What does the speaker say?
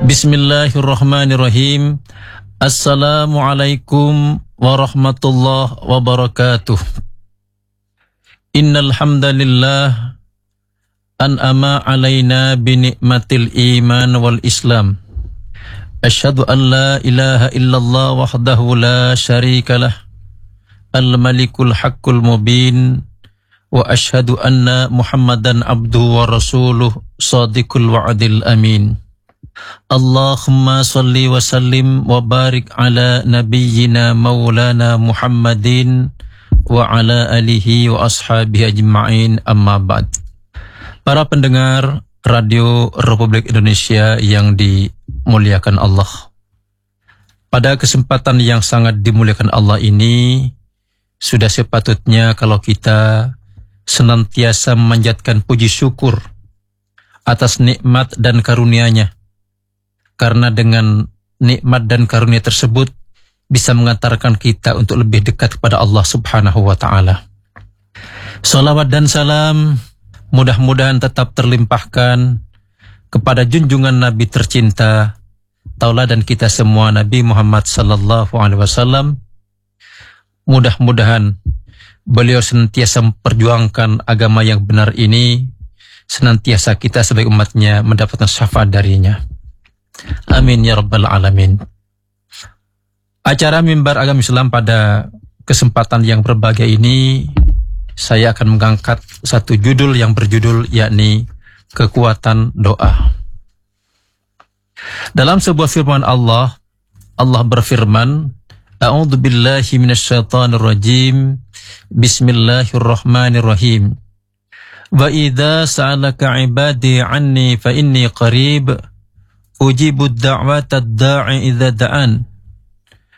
Bismillahirrahmanirrahim. Assalamualaikum warahmatullahi wabarakatuh. Innal hamdalillah an'ama alaina bi ni'matil iman wal islam. Asyhadu an la ilaha illallah wahdahu la syarikalah. Al-malikul haqqul mubin. Wa asyhadu anna Muhammadan abduhu wa rasuluh shadiqul wa'dil amin. Allahumma salli wa sallim wa barik ala nabiyyina maulana Muhammadin wa ala alihi wa ashabihi ajma'in, amma ba'd. Para pendengar Radio Republik Indonesia yang dimuliakan Allah, pada kesempatan yang sangat dimuliakan Allah ini, sudah sepatutnya kalau kita senantiasa memanjatkan puji syukur atas nikmat dan karunia-Nya. Karena dengan nikmat dan karunia tersebut bisa mengantarkan kita untuk lebih dekat kepada Allah Subhanahu wa Ta'ala. Salawat dan salam mudah-mudahan tetap terlimpahkan kepada junjungan Nabi tercinta, tauladan kita semua, Nabi Muhammad sallallahu alaihi wasallam. Mudah-mudahan beliau senantiasa memperjuangkan agama yang benar ini, senantiasa kita sebagai umatnya mendapatkan syafaat darinya. Amin ya rabbal alamin. Acara Mimbar Agama Islam pada kesempatan yang berbahagia ini, saya akan mengangkat satu judul yang berjudul yakni kekuatan doa. Dalam sebuah firman Allah berfirman, A'udzu billahi minasyaitonir rajim. Bismillahirrahmanirrahim. Wa idza sa'alaka 'ibadi 'anni fa inni qarib. Ujibud da'watad da'i idza da'an.